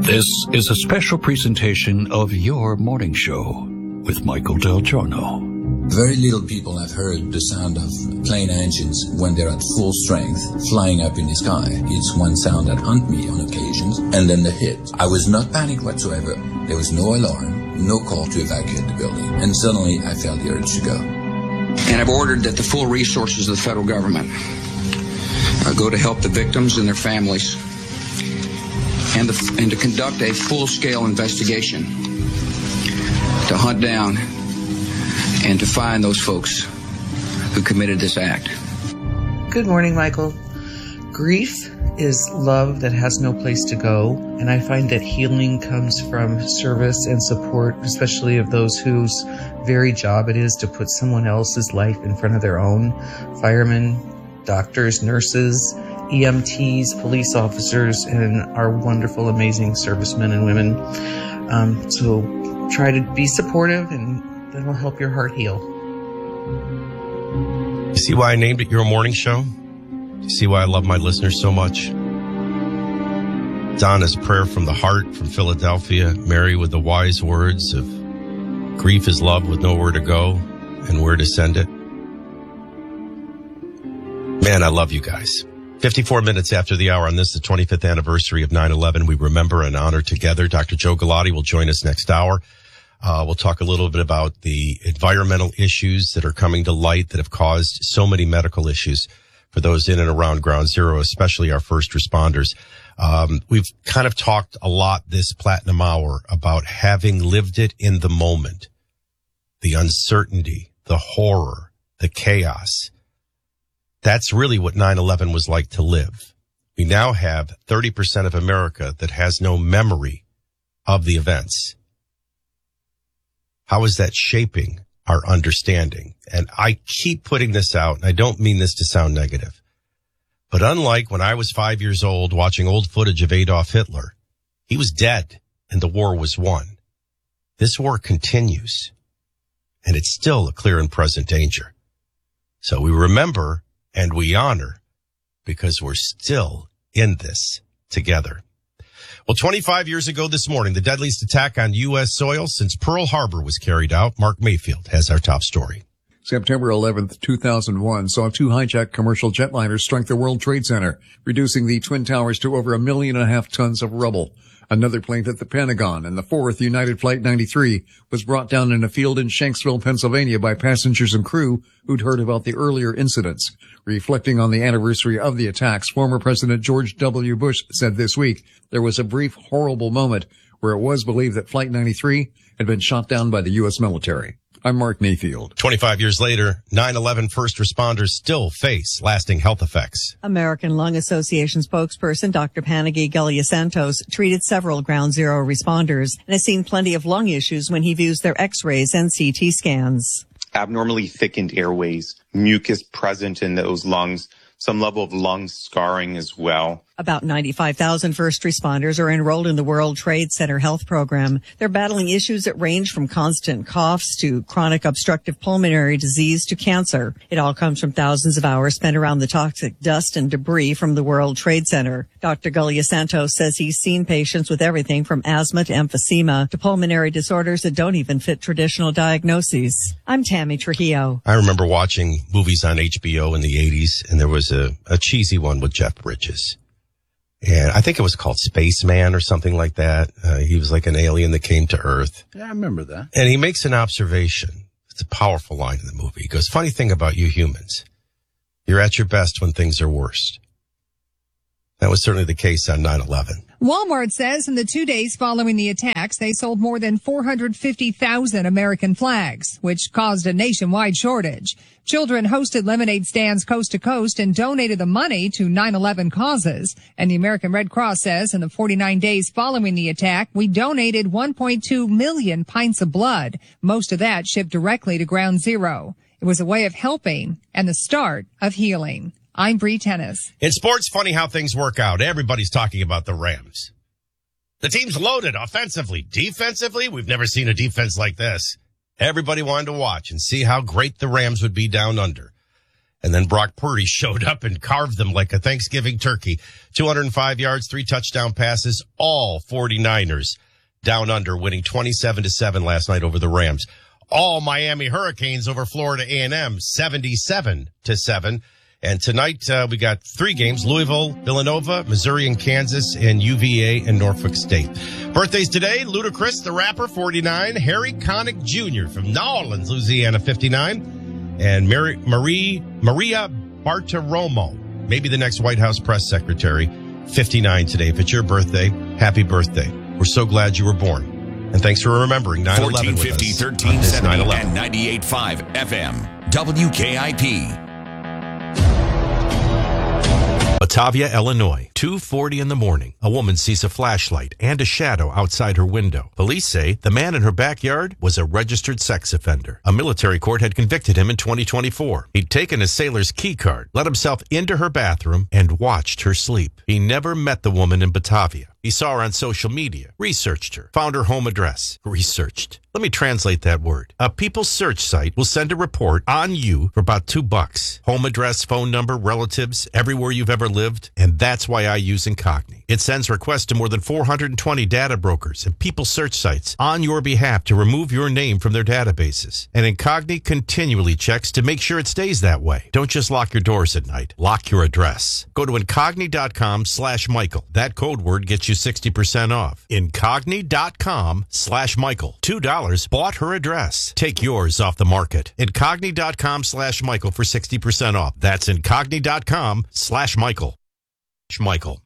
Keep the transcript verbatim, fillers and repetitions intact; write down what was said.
This is a special presentation of Your Morning Show with Michael Del Giorno. Very little people have heard the sound of plane engines when they're at full strength, flying up in the sky. It's one sound that haunts me on occasions, and then the hit. I was not panicked whatsoever. There was no alarm, no call to evacuate the building, and suddenly I felt the urge to go. And I've ordered that the full resources of the federal government uh, go to help the victims and their families, and, the, and to conduct a full-scale investigation to hunt down and to find those folks who committed this act. Good morning, Michael. Grief is love that has no place to go, and I find that healing comes from service and support, especially of those whose very job it is to put someone else's life in front of their own. Firemen, doctors, nurses, E M Ts, police officers, and our wonderful, amazing servicemen and women. Um, so try to be supportive, and that'll help your heart heal. You see why I named it Your Morning Show? You see why I love my listeners so much? Donna's prayer from the heart from Philadelphia, Mary with the wise words of grief is love with nowhere to go and where to send it. Man, I love you guys. fifty-four minutes after the hour on this, the twenty-fifth anniversary of nine eleven, we remember and honor together. Doctor Joe Galati will join us next hour. Uh, we'll talk a little bit about the environmental issues that are coming to light that have caused so many medical issues for those in and around Ground Zero, especially our first responders. Um, we've kind of talked a lot this Platinum Hour about having lived it in the moment, the uncertainty, the horror, the chaos. That's really what nine eleven was like to live. We now have thirty percent of America that has no memory of the events. How is that shaping our understanding? And I keep putting this out, and I don't mean this to sound negative, but unlike when I was five years old watching old footage of Adolf Hitler, he was dead and the war was won. This war continues, and it's still a clear and present danger. So we remember and we honor because we're still in this together. Well, twenty-five years ago this morning, the deadliest attack on U S soil since Pearl Harbor was carried out. Mark Mayfield has our top story. September eleventh, two thousand one saw two hijacked commercial jetliners strike the World Trade Center, reducing the Twin Towers to over a million and a half tons of rubble. Another plane hit the Pentagon, and the fourth, United Flight ninety-three, was brought down in a field in Shanksville, Pennsylvania by passengers and crew who'd heard about the earlier incidents. Reflecting on the anniversary of the attacks, former President George W. Bush said this week there was a brief, horrible moment where it was believed that Flight ninety-three had been shot down by the U S military. I'm Mark Mayfield. twenty-five years later, nine eleven first responders still face lasting health effects. American Lung Association spokesperson Doctor Panaghi Galiasantos treated several Ground Zero responders and has seen plenty of lung issues when he views their x-rays and C T scans. Abnormally thickened airways, mucus present in those lungs, some level of lung scarring as well. About ninety-five thousand first responders are enrolled in the World Trade Center health program. They're battling issues that range from constant coughs to chronic obstructive pulmonary disease to cancer. It all comes from thousands of hours spent around the toxic dust and debris from the World Trade Center. Doctor Galiasantos says he's seen patients with everything from asthma to emphysema to pulmonary disorders that don't even fit traditional diagnoses. I'm Tammy Trujillo. I remember watching movies on H B O in the eighties, and there was a, a cheesy one with Jeff Bridges. And I think it was called Spaceman or something like that. Uh, he was like an alien that came to Earth. Yeah, I remember that. And he makes an observation. It's a powerful line in the movie. He goes, funny thing about you humans, you're at your best when things are worst. That was certainly the case on nine eleven. Walmart says in the two days following the attacks, they sold more than four hundred fifty thousand American flags, which caused a nationwide shortage. Children hosted lemonade stands coast to coast and donated the money to nine eleven causes. And the American Red Cross says in the forty-nine days following the attack, we donated one point two million pints of blood. Most of that shipped directly to Ground Zero. It was a way of helping and the start of healing. I'm Bree Tennis. In sports, funny how things work out. Everybody's talking about the Rams. The team's loaded offensively. Defensively, we've never seen a defense like this. Everybody wanted to watch and see how great the Rams would be down under. And then Brock Purdy showed up and carved them like a Thanksgiving turkey. two hundred five yards, three touchdown passes, all 49ers down under, winning twenty-seven to seven last night over the Rams. All Miami Hurricanes over Florida A and M, seventy-seven to seven. And tonight, uh, we got three games: Louisville, Villanova, Missouri and Kansas, and U V A and Norfolk State. Birthdays today: Ludacris, the rapper, forty-nine; Harry Connick Junior from New Orleans, Louisiana, fifty-nine; and Mary, Marie, Maria Bartiromo, maybe the next White House press secretary, fifty-nine today. If it's your birthday, happy birthday. We're so glad you were born. And thanks for remembering nine eleven with us. fourteen fifty, thirteen seventy, and ninety-eight point five F M. W K I P. Batavia, Illinois, two forty in the morning. A woman sees a flashlight and a shadow outside her window. Police say the man in her backyard was a registered sex offender. A military court had convicted him in twenty twenty-four. He'd taken a sailor's key card, let himself into her bathroom, and watched her sleep. He never met the woman in Batavia. He saw her on social media, researched her, found her home address. Researched. Let me translate that word. A People search site will send a report on you for about two bucks. Home address, phone number, relatives, everywhere you've ever lived. And that's why I use Incogni. It sends requests to more than four hundred twenty data brokers and People search sites on your behalf to remove your name from their databases. And Incogni continually checks to make sure it stays that way. Don't just lock your doors at night. Lock your address. Go to Incogni.com slash Michael. That code word gets you sixty percent off. Incogni.com slash Michael. two dollars bought her address. Take yours off the market. Incogni.com slash Michael for sixty percent off. That's Incogni.com slash Michael. Michael.